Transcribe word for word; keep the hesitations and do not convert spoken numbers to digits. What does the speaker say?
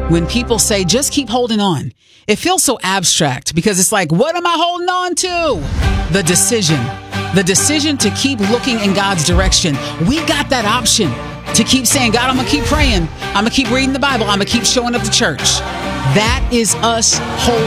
when people say, just keep holding on, it feels so abstract because it's like, what am I holding on to? The decision, the decision to keep looking in God's direction. We got that option to keep saying, God, I'm going to keep praying. I'm going to keep reading the Bible. I'm going to keep showing up to church. That is us holding